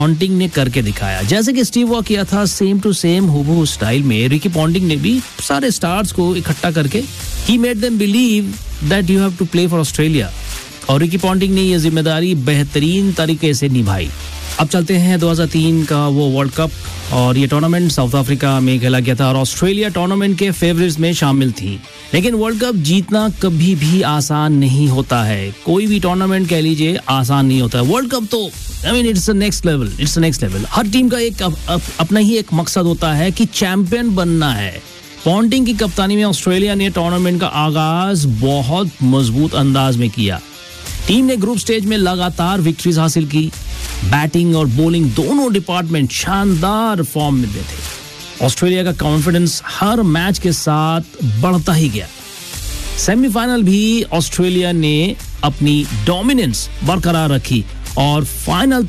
Ponting ने करके दिखाया। जैसे कि स्टीव वॉ किया था सेम टू सेम हूबहू स्टाइल में, रिकी पॉन्टिंग ने भी सारे स्टार्स को इकट्ठा करके he made them believe that you have to play for Australia, और रिकी पॉन्टिंग ने ये जिम्मेदारी बेहतरीन तरीके से निभाई। अब चलते हैं 2003 का वो वर्ल्ड कप, और ये टूर्नामेंट साउथ अफ्रीका में खेला गया था और ऑस्ट्रेलिया टूर्नामेंट के फेवरेट्स में शामिल थी। लेकिन वर्ल्ड कप जीतना कभी भी आसान नहीं होता है, कोई भी टूर्नामेंट कह लीजिए आसान नहीं होता है। वर्ल्ड कप तो it's the next level. Her team का एक अपना ही एक मकसद होता है कि चैंपियन बनना है। पॉन्टिंग की कप्तानी में ऑस्ट्रेलिया ने टूर्नामेंट का आगाज बहुत मजबूत अंदाज में किया। टीम ने ग्रुप स्टेज में लगातार विक्ट्रीज हासिल की। बैटिंग और बॉलिंग दोनों डिपार्टमेंट शानदार फॉर्म में थे। ऑस्ट्रेलिया का कॉन्फिडेंस हर मैच के साथ बढ़ता ही गया। सेमीफाइनल भी ऑस्ट्रेलिया ने अपनी डोमिनेंस बरकरार रखी और फाइनल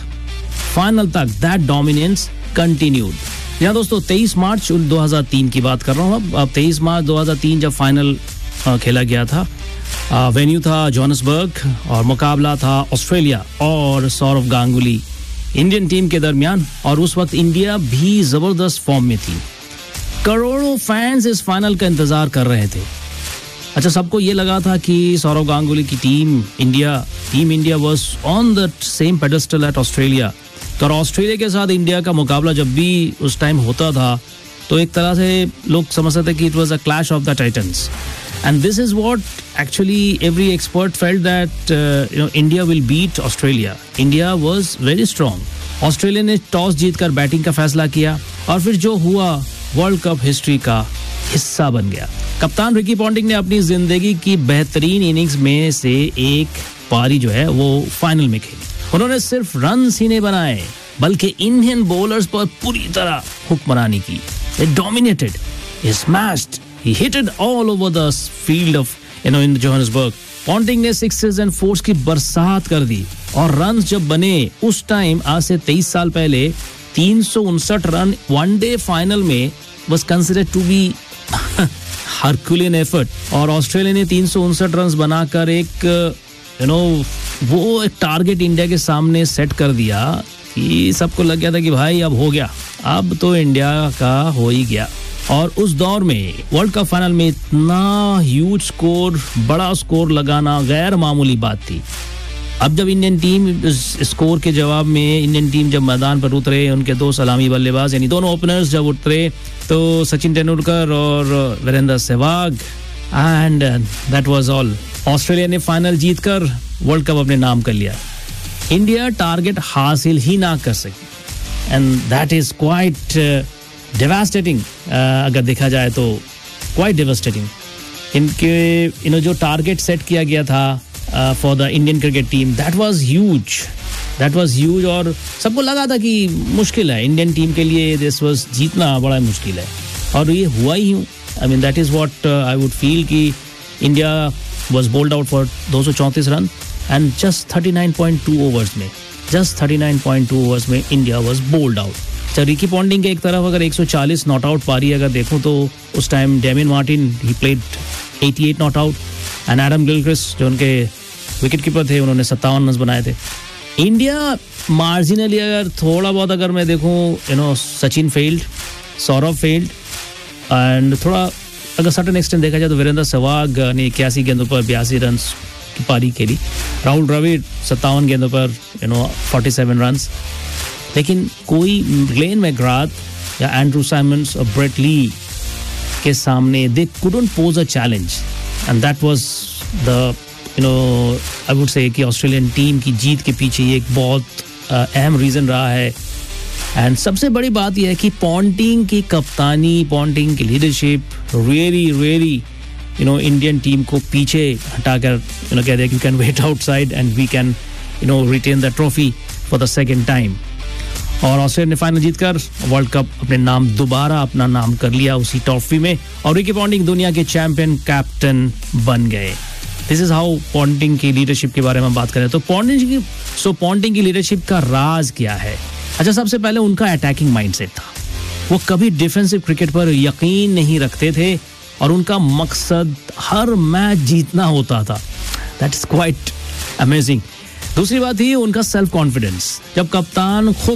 तक दैट डोमिनेंस कंटिन्यूड। यहाँ दोस्तों 23 मार्च 2003 की बात कर रहा हूँ। अब 23 मार्च 2003 जब फाइनल खेला गया था, वेन्यू था जोहान्सबर्ग और मुकाबला था ऑस्ट्रेलिया और सौरव गांगुली इंडियन टीम के दरमियान, और उस वक्त इंडिया भी जबरदस्त फॉर्म में थी। करोड़ों फैंस इस फाइनल का इंतजार कर रहे थे। अच्छा, सबको ये लगा था कि सौरव गांगुली की team India was on the same pedestal eight Australia. और ऑस्ट्रेलिया के साथ इंडिया का मुकाबला जब भी उस टाइम होता था तो एक तरह से लोग समझते थे कि it was a clash of the titans, and this is what actually every expert felt that India will beat Australia. India was very strong. Australia ने टॉस जीतकर बैटिंग का फैसला किया और फिर जो हुआ वर्ल्ड कप हिस्ट्री का हिस्सा बन गया। कप्तान रिकी पॉन्टिंग ने अपनी जिंदगी की बेहतरीन इनिंग्स में से एक पारी जो है वो फाइनल में खेली। उन्होंने सिर्फ रन्स ही नहीं बनाए बल्कि इंडियन बॉलर्स पर पूरी तरह हुक्मरानी की। They dominated, they smashed, he hit it all over the field of in Johannesburg. Ponting ने सिक्सेस एंड फोर्स की बरसात कर दी और रन जब बने उस टाइम आज से 23 साल पहले 359 रन वनडे फाइनल में was considered to be Herculean effort, और ऑस्ट्रेलिया ने 359 रन बनाकर एक वो एक टारगेट इंडिया के सामने सेट कर दिया कि सबको लग गया था कि भाई अब हो गया, अब तो इंडिया का हो ही गया। और उस दौर में वर्ल्ड कप फाइनल में इतना ह्यूज स्कोर, बड़ा स्कोर लगाना गैर मामूली बात थी। अब जब इंडियन टीम स्कोर के जवाब में इंडियन टीम जब मैदान पर उतरे, उनके दो सलामी बल्लेबाज यानी दोनों ओपनर्स जब उतरे तो सचिन तेंदुलकर और Virendra Sehwag, and that was all. Australia ने फाइनल जीतकर वर्ल्ड कप अपने नाम कर लिया। इंडिया टारगेट हासिल ही ना कर सकी and that is quite devastating. अगर देखा जाए तो क्वाइट डेवास्टेटिंग। इनके जो टारगेट सेट किया गया था for the Indian cricket team, that was huge और सबको लगा था कि मुश्किल है इंडियन टीम के लिए, दिस वाज जीतना बड़ा मुश्किल है और ये हुआ ही। I mean that is what I would feel कि India was bold out for 234 run and just 39.2 overs में India was bold out. Ricky Ponting के एक तरफ अगर 140 नॉट आउट पारी अगर देखूं तो उस time Damien Martin he played 88 not out and Adam Gilchrist जो उनके विकेट कीपर थे उन्होंने 57 रन बनाए थे। इंडिया मार्जिनली अगर थोड़ा बहुत अगर मैं देखूं Sachin failed, Saurav failed and थोड़ा अगर सर्टेन एक्सटेंट देखा जाए तो वीरेंद्र सहवाग ने 81 गेंदों पर 82 रन की पारी खेली। राहुल द्रविड़ 57 गेंदों पर 47 रन। लेकिन कोई ग्लेन मैकग्राथ या एंड्रू साइमंड्स और ब्रेट ली के सामने they couldn't pose a challenge and that was the I would say कि ऑस्ट्रेलियन टीम की जीत के पीछे ये एक बहुत अहम रीजन रहा है। एंड सबसे बड़ी बात यह है कि पॉन्टिंग की कप्तानी, पॉन्टिंग की लीडरशिप रियली इंडियन टीम को पीछे हटाकर कहते हैं you can wait outside and we can retain the trophy for the second time. और ऑस्ट्रेलिया ने फाइनल जीतकर वर्ल्ड कप दोबारा अपना नाम कर लिया उसी ट्रॉफी में और रिकी पॉन्टिंग दुनिया के चैंपियन कैप्टन बन गए। दिस इज हाउ पॉन्टिंग की लीडरशिप के बारे में बात करें तो पॉन्टिंग की लीडरशिप का राज क्या है। अच्छा, सबसे पहले उनका अटैकिंग माइंडसेट था। वो कभी डिफेंसिव क्रिकेट पर यकीन नहीं रखते थे और उनका मकसद हर मैच जीतना होता था। That is quite amazing. दूसरी बात थी उनका सेल्फ कॉन्फिडेंस। जब कप्तान खुद